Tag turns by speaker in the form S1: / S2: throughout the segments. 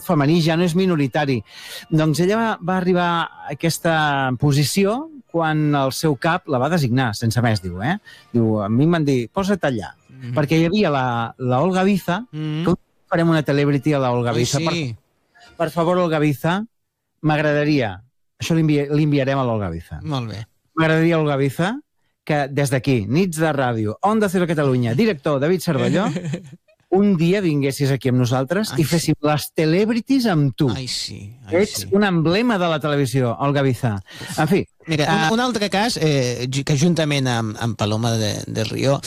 S1: femení ja no és minoritari. Doncs ella va arribar a aquesta posició quan el seu cap la va designar, sense més, diu, Diu, a mi em van dir, posa't allà. Perquè hi havia la Olga Biza, que farem una celebrity a la Olga Biza. Per favor, Olga Biza, m'agradaria, això li enviarem a l'Olga Biza.
S2: Molt bé.
S1: M'agradaria, Olga Biza, que des d'aquí, Nits de Ràdio, Onda Cero Catalunya, director David Cervelló, un dia vinguessis aquí amb nosaltres i féssim les celebrities amb tu.
S2: Ai, sí.
S1: Ets un emblema de la televisió, Olga Biza. En fi.
S2: Mira, un altre cas, que juntament amb Paloma del Río,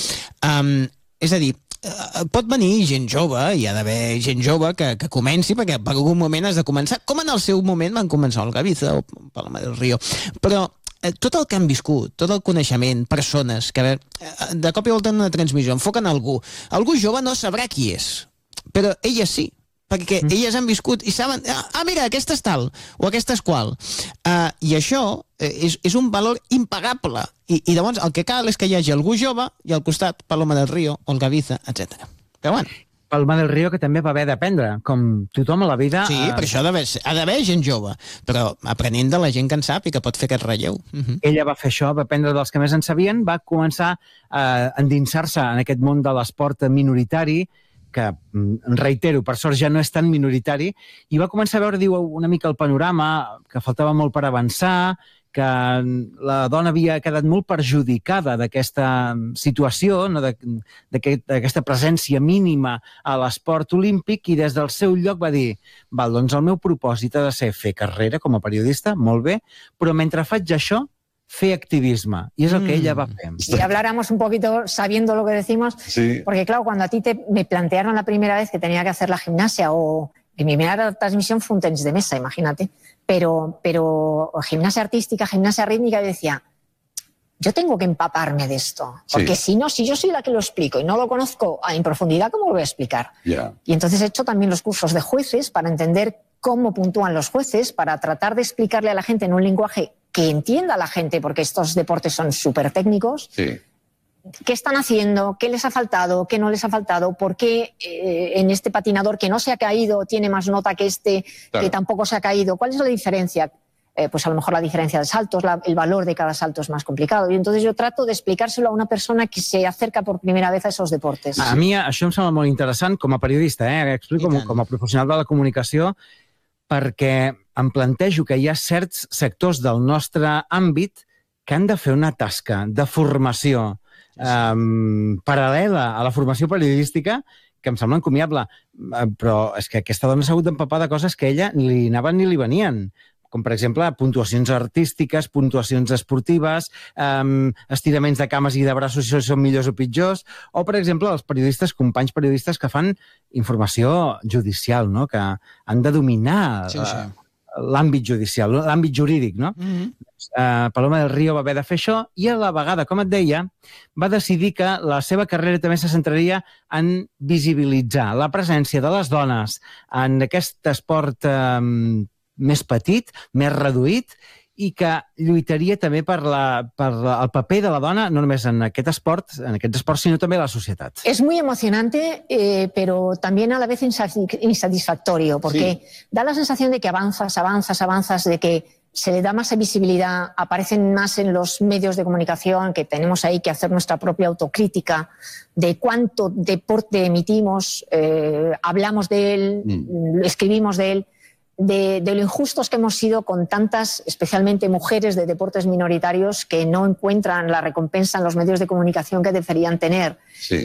S2: és a dir, pot venir gent jove, hi ha d'haver gent jove que comenci, perquè per algun moment has de començar, com en el seu moment van començar Olga Biza o Paloma del Río, però tot el que han viscut, tot el coneixement, persones, que de cop i volta en una transmissió enfoquen algú jove no sabrà qui és, però elles sí, perquè elles han viscut i saben, mira, aquesta és tal, o aquesta és qual. I això és un valor impagable. I llavors el que cal és que hi hagi algú jove i al costat Paloma del Río, Olga Biza, etc. Però bueno.
S1: Paloma del Río, que també va haver d'aprendre, com tothom a la vida...
S2: Sí, per això ha d'haver gent jove, però aprenent de la gent que en sap i que pot fer aquest relleu.
S1: Ella va fer això, va aprendre dels que més en sabien, va començar a endinsar-se en aquest món de l'esport minoritari, que, reitero, per sort ja no és tan minoritari, i va començar a veure, diu, una mica el panorama, que faltava molt per avançar, que la dona havia quedat molt perjudicada d'aquesta situació, no? d'aquesta presència mínima a l'esport olímpic, i des del seu lloc va dir, val, doncs el meu propòsit ha de ser fer carrera com a periodista, molt bé, però mentre faig això, fer activisme. Y es lo que ella va a hacer.
S3: Y habláramos un poquito sabiendo lo que decimos, porque claro, cuando a ti me plantearon la primera vez que tenía que hacer la gimnasia, o mi primera transmisión fue un tenis de mesa, imagínate, pero gimnasia artística, gimnasia rítmica, yo decía, yo tengo que empaparme de esto, porque si no, si yo soy la que lo explico y no lo conozco en profundidad, ¿cómo lo voy a explicar? Y entonces he hecho también los cursos de jueces para entender cómo puntúan los jueces, para tratar de explicarle a la gente en un lenguaje que entienda a la gente, porque estos deportes son súper técnicos, qué están haciendo, qué les ha faltado, qué no les ha faltado, por qué en este patinador que no se ha caído tiene más nota que este que tampoco se ha caído. ¿Cuál es la diferencia? Pues a lo mejor la diferencia de saltos, el valor de cada salto es más complicado. Y entonces yo trato de explicárselo a una persona que se acerca por primera vez a esos deportes.
S1: A mi això em sembla molt interessant com a periodista, explico com a professional de la comunicació, perquè em plantejo que hi ha certs sectors del nostre àmbit que han de fer una tasca de formació paral·lela a la formació periodística que em sembla encomiable, però és que aquesta dona s'ha hagut d'empapar de coses que a ella ni li anaven ni li venien, com per exemple puntuacions artístiques, puntuacions esportives, estiraments de cames i de braços si són millors o pitjors, o per exemple els periodistes, companys periodistes que fan informació judicial, no? Que han de dominar l'àmbit judicial, l'àmbit jurídic, no? Paloma del Río va haver de fer això i a la vegada, com et deia, va decidir que la seva carrera també se centraria en visibilitzar la presència de les dones en aquest esport més petit, més reduït, i que lluitaria també per el paper de la dona, no només en aquest esport, sino també a la societat.
S3: Es muy emocionante, pero también a la vez insatisfactorio, porque da la sensación de que avanzas, de que se le da más visibilidad, aparecen más en los medios de comunicación, que tenemos ahí que hacer nuestra propia autocrítica de cuánto deporte emitimos, hablamos de él, escribimos de él, de lo injustos que hemos sido con tantas, especialmente mujeres de deportes minoritarios, que no encuentran la recompensa en los medios de comunicación que deberían tener.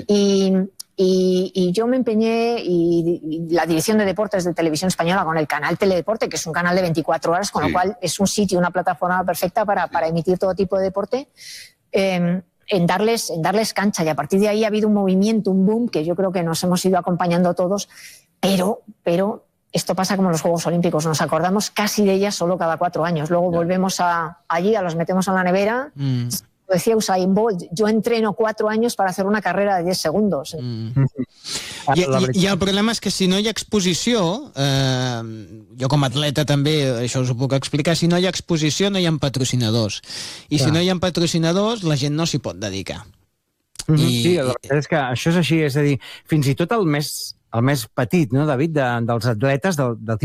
S3: Y yo me empeñé, y la Dirección de Deportes de Televisión Española, con el canal Teledeporte, que es un canal de 24 horas, con lo cual es un sitio, una plataforma perfecta para emitir todo tipo de deporte, en darles cancha. Y a partir de ahí ha habido un movimiento, un boom, que yo creo que nos hemos ido acompañando todos, pero esto pasa como en los Juegos Olímpicos, nos acordamos casi de ellas solo cada 4 años. Luego volvemos allí, los metemos en la nevera. Como decía Usain Bolt, yo entreno 4 años para hacer una carrera de 10 segundos.
S2: I el problema és que si no hi ha exposició, jo com a atleta també, això us ho puc explicar, si no hi ha exposició no hi ha patrocinadors. I si no hi ha patrocinadors, la gent no s'hi pot dedicar.
S1: Sí, la veritat és que això és així, és a dir, fins i tot el més petit, no, David, dels atletes, del